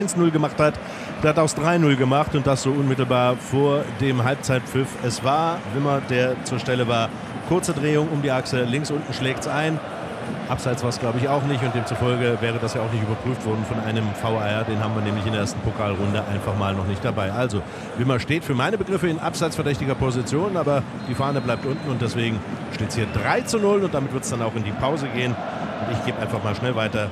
1-0 gemacht hat. Der hat aus 3-0 gemacht und das so unmittelbar vor dem Halbzeitpfiff. Es war Wimmer, der zur Stelle war. Kurze Drehung um die Achse, links unten schlägt es ein. Abseits war es, glaube ich, auch nicht und demzufolge wäre das ja auch nicht überprüft worden von einem VAR. Den haben wir nämlich in der ersten Pokalrunde einfach mal noch nicht dabei. Also, Wimmer steht für meine Begriffe in abseitsverdächtiger Position, aber die Fahne bleibt unten und deswegen steht es hier 3-0 und damit wird es dann auch in die Pause gehen. Und ich gebe einfach mal schnell weiter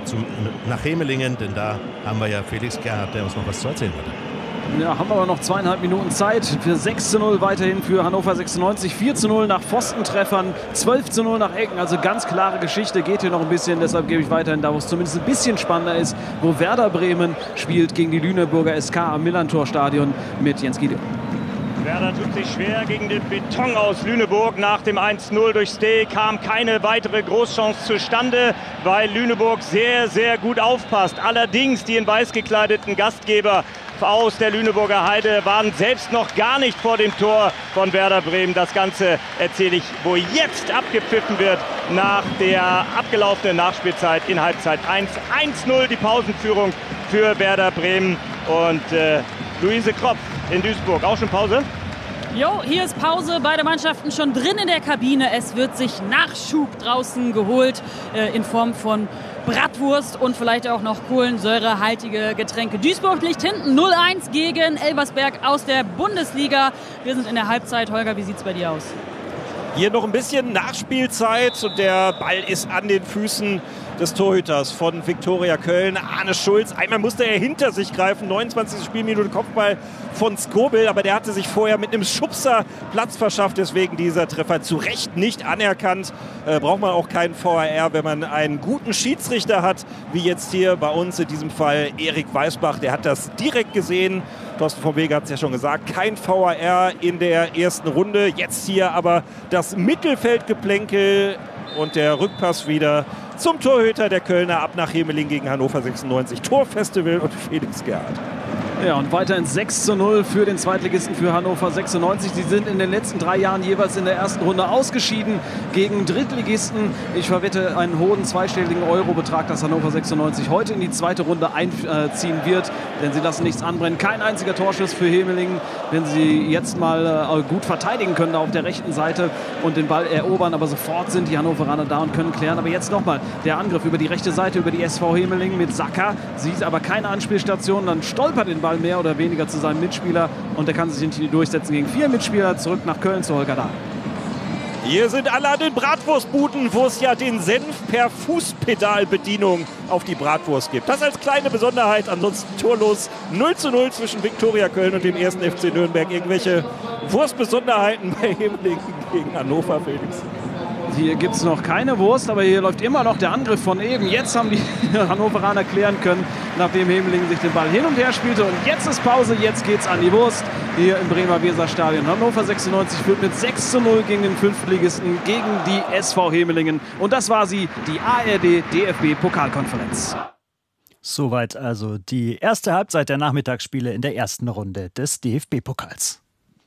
nach Hemelingen, denn da haben wir ja Felix Gerhardt, der uns noch was zu erzählen hatte. Ja, haben wir aber noch 2,5 Minuten Zeit für 6-0 weiterhin für Hannover 96, 4-0 nach Pfostentreffern, 12-0 nach Ecken, also ganz klare Geschichte, geht hier noch ein bisschen, deshalb gebe ich weiterhin da, wo es zumindest ein bisschen spannender ist, wo Werder Bremen spielt gegen die Lüneburger SK am Millantor-Stadion mit Jens Gideon. Werder tut sich schwer gegen den Beton aus Lüneburg. Nach dem 1-0 durch Steh kam keine weitere Großchance zustande, weil Lüneburg sehr, sehr gut aufpasst. Allerdings die in weiß gekleideten Gastgeber aus der Lüneburger Heide waren selbst noch gar nicht vor dem Tor von Werder Bremen. Das Ganze erzähle ich, wo jetzt abgepfiffen wird nach der abgelaufenen Nachspielzeit in Halbzeit 1. 1-0 die Pausenführung für Werder Bremen und Luise Kropf in Duisburg. Auch schon Pause? Jo, hier ist Pause. Beide Mannschaften schon drin in der Kabine. Es wird sich Nachschub draußen geholt in Form von Bratwurst und vielleicht auch noch kohlensäurehaltige Getränke. Duisburg liegt hinten 0-1 gegen Elversberg aus der Bundesliga. Wir sind in der Halbzeit. Holger, wie sieht es bei dir aus? Hier noch ein bisschen Nachspielzeit und der Ball ist an den Füßen des Torhüters von Viktoria Köln, Arne Schulz. Einmal musste er hinter sich greifen, 29. Spielminute Kopfball von Skobel, aber der hatte sich vorher mit einem Schubser Platz verschafft, deswegen dieser Treffer zu Recht nicht anerkannt. Braucht man auch keinen VAR, wenn man einen guten Schiedsrichter hat, wie jetzt hier bei uns in diesem Fall Erik Weißbach, der hat das direkt gesehen. Thorsten von Wege hat es ja schon gesagt, kein VAR in der ersten Runde. Jetzt hier aber das Mittelfeldgeplänkel und der Rückpass wieder zum Torhüter der Kölner ab nach Hemeling gegen Hannover 96. Torfestival und Felix Gerhardt. Ja, und weiterhin 6-0 für den Zweitligisten für Hannover 96. Die sind in den letzten 3 Jahren jeweils in der ersten Runde ausgeschieden gegen Drittligisten. Ich verwette einen hohen zweistelligen Eurobetrag, dass Hannover 96 heute in die zweite Runde einziehen wird. Denn sie lassen nichts anbrennen. Kein einziger Torschuss für Hemeling. Wenn sie jetzt mal gut verteidigen können da auf der rechten Seite und den Ball erobern. Aber sofort sind die Hannoveraner da und können klären. Aber jetzt nochmal der Angriff über die rechte Seite, über die SV Hemeling mit Sacker. Sieht aber keine Anspielstation. Dann stolpert den Ball mehr oder weniger zu seinem Mitspieler und er kann sich nicht durchsetzen gegen 4 Mitspieler. Zurück nach Köln zu Holger Dahl. Hier sind alle an den Bratwurstbuden, wo es ja den Senf per Fußpedalbedienung auf die Bratwurst gibt. Das als kleine Besonderheit, ansonsten torlos 0:0 zwischen Viktoria Köln und dem 1. FC Nürnberg. Irgendwelche Wurstbesonderheiten bei Hemeling gegen Hannover, Felix? Hier gibt es noch keine Wurst, aber hier läuft immer noch der Angriff von eben. Jetzt haben die Hannoveraner klären können, nachdem Hemeling sich den Ball hin und her spielte. Und jetzt ist Pause, jetzt geht's an die Wurst hier im Bremer Weserstadion. Hannover 96 führt mit 6:0 gegen den Fünftligisten, gegen die SV Hemelingen. Und das war sie, die ARD-DFB-Pokalkonferenz. Soweit also die erste Halbzeit der Nachmittagsspiele in der ersten Runde des DFB-Pokals.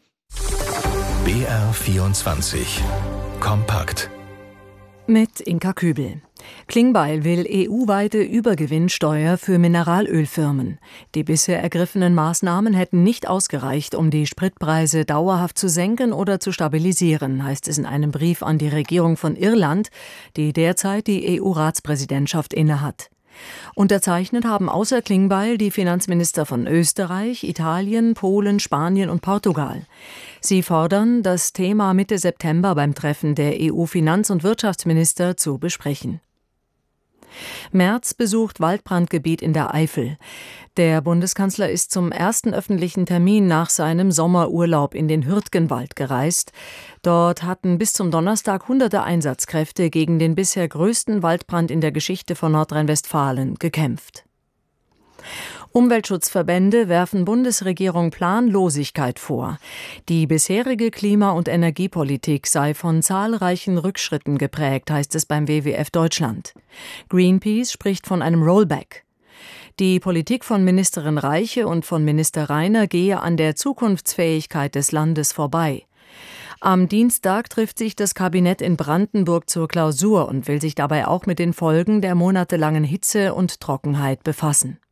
BR24 Kompakt. Mit Inka Kübel. Klingbeil will EU-weite Übergewinnsteuer für Mineralölfirmen. Die bisher ergriffenen Maßnahmen hätten nicht ausgereicht, um die Spritpreise dauerhaft zu senken oder zu stabilisieren, heißt es in einem Brief an die Regierung von Irland, die derzeit die EU-Ratspräsidentschaft innehat. Unterzeichnet haben außer Klingbeil die Finanzminister von Österreich, Italien, Polen, Spanien und Portugal. Sie fordern, das Thema Mitte September beim Treffen der EU-Finanz- und Wirtschaftsminister zu besprechen. Merz besucht Waldbrandgebiet in der Eifel. Der Bundeskanzler ist zum ersten öffentlichen Termin nach seinem Sommerurlaub in den Hürtgenwald gereist. Dort hatten bis zum Donnerstag hunderte Einsatzkräfte gegen den bisher größten Waldbrand in der Geschichte von Nordrhein-Westfalen gekämpft. Umweltschutzverbände werfen Bundesregierung Planlosigkeit vor. Die bisherige Klima- und Energiepolitik sei von zahlreichen Rückschritten geprägt, heißt es beim WWF Deutschland. Greenpeace spricht von einem Rollback. Die Politik von Ministerin Reiche und von Minister Rainer gehe an der Zukunftsfähigkeit des Landes vorbei. Am Dienstag trifft sich das Kabinett in Brandenburg zur Klausur und will sich dabei auch mit den Folgen der monatelangen Hitze und Trockenheit befassen.